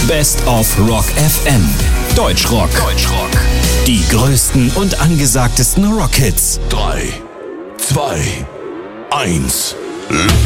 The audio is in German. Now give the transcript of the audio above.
Best of Rock FM. Deutschrock. Die größten und angesagtesten Rockhits. 3, 2, 1.